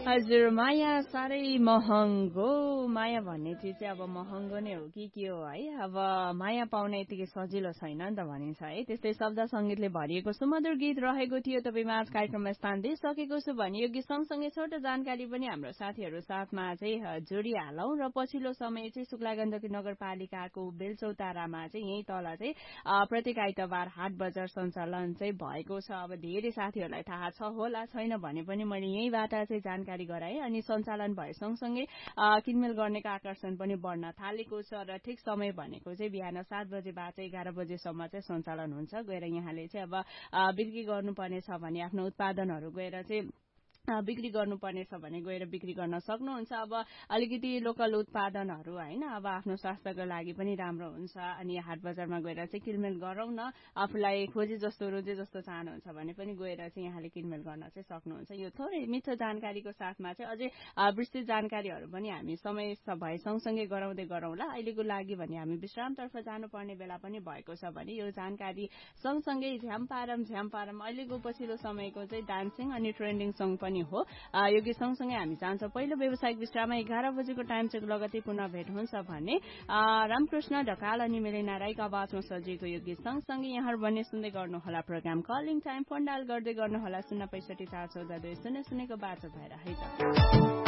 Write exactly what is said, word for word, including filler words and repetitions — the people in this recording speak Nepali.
हजुर माया साह्रै महँगो माया भन्ने चिज चाहिँ अब महँगो नै हो कि के हो है अब माया पाउन यतिकै सजिलो छैन नि त भनिन्छ है त्यस्तै शब्द सङ्गीतले भरिएको सुमधुर गीत रहेको थियो तपाईँमा आज कार्यक्रममा स्थान दिइसकेको छु भने यो गीत सँगसँगै छोटो जानकारी पनि हाम्रो साथीहरू साथमा चाहिँ जोडिहालौँ र पछिल्लो समय चाहिँ शुक्ला गण्डकी नगरपालिकाको बेलचौतारामा चाहिँ यही तल चाहिँ प्रत्येक आइतबार हाट बजार सञ्चालन चाहिँ भएको छ अब धेरै साथीहरूलाई थाहा छ होला छैन भने पनि मैले यहीँबाट चाहिँ जानकारी गराए अनि सञ्चालन भए सँगसँगै किनमेल गर्नेको आकर्षण पनि बढ्न थालेको छ र ठिक समय भनेको चाहिँ बिहान सात बजेबाट एघार बजेसम्म चाहिँ सञ्चालन हुन्छ गएर यहाँले चाहिँ अब बिक्री गर्नुपर्ने छ भने आफ्नो उत्पादनहरू गएर चाहिँ बिक्री गर्नुपर्ने छ भने गएर बिक्री गर्न सक्नुहुन्छ अब अलिकति लोकल उत्पादनहरू होइन अब आफ्नो स्वास्थ्यको लागि पनि राम्रो हुन्छ अनि हाट बजारमा गएर चाहिँ किनमेल गरौँ न आफूलाई खोजे जस्तो रोजे जस्तो चाहनुहुन्छ भने पनि गएर चाहिँ यहाँले किनमेल गर्न चाहिँ सक्नुहुन्छ यो थोरै मिठो जानकारीको साथमा चाहिँ अझै विस्तृत जानकारीहरू पनि हामी समय भए सँगसँगै गराउँदै गरौँला अहिलेको लागि भने हामी विश्रामतर्फ जानुपर्ने बेला पनि भएको छ भने यो जानकारी सँगसँगै झ्याम्पारम झ्याम्पारम अहिलेको पछिल्लो समयको चाहिँ डान्सिङ अनि ट्रेन्डिङ सङ पनि हो यो गीत सँगसँगै हामी जान्छौँ पहिलो व्यावसायिक विश्राममा एघार बजेको टाइम चेक लगतै पुनः भेट हुन्छ भने रामकृष्ण ढकाल अनि मेलिना राईको आवाजमा सजिएको यो गीत सँगसँगै यहाँहरू भन्ने सुन्दै गर्नुहोला programme calling time phone dial गर्दै गर्नुहोला शून्य पैसठी चार चौध दुई शून्य शून्यको बाटो भएर है त